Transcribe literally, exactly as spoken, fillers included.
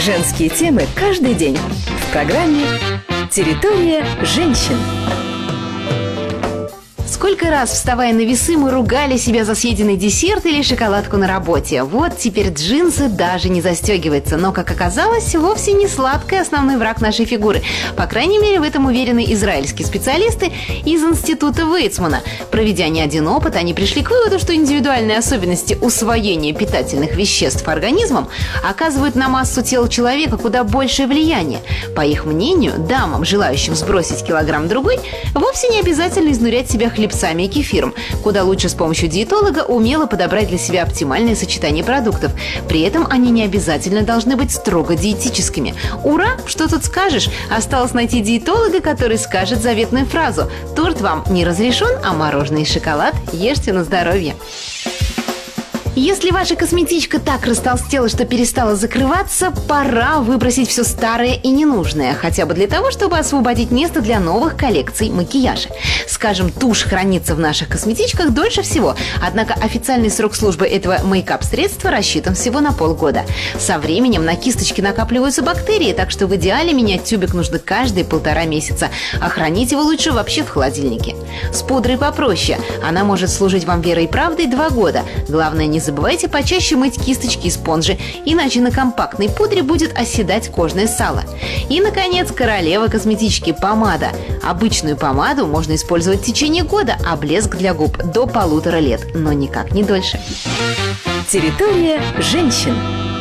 Женские темы каждый день в программе «Территория женщин». Сколько раз, вставая на весы, мы ругали себя за съеденный десерт или шоколадку на работе. Вот теперь джинсы даже не застегиваются. Но, как оказалось, вовсе не сладкий основной враг нашей фигуры. По крайней мере, в этом уверены израильские специалисты из Института Вейцмана. Проведя не один опыт, они пришли к выводу, что индивидуальные особенности усвоения питательных веществ организмом оказывают на массу тела человека куда большее влияние. По их мнению, дамам, желающим сбросить килограмм другой, вовсе не обязательно изнурять себя хлебцами и кефиром. Куда лучше с помощью диетолога умело подобрать для себя оптимальное сочетание продуктов. При этом они не обязательно должны быть строго диетическими. Ура! Что тут скажешь? Осталось найти диетолога, который скажет заветную фразу: торт вам не разрешен, а мороженое и шоколад ешьте на здоровье. Если ваша косметичка так растолстела, что перестала закрываться, пора выбросить все старое и ненужное, хотя бы для того, чтобы освободить место для новых коллекций макияжа. Скажем, тушь хранится в наших косметичках дольше всего, однако официальный срок службы этого мейкап-средства рассчитан всего на полгода. Со временем на кисточке накапливаются бактерии, так что в идеале менять тюбик нужно каждые полтора месяца, а хранить его лучше вообще в холодильнике. С пудрой попроще. Она может служить вам верой и правдой два года. Главное, не забывайте почаще мыть кисточки и спонжи, иначе на компактной пудре будет оседать кожное сало. И, наконец, королева косметички – помада. Обычную помаду можно использовать в течение года, а блеск для губ – до полутора лет, но никак не дольше. Территория женщин.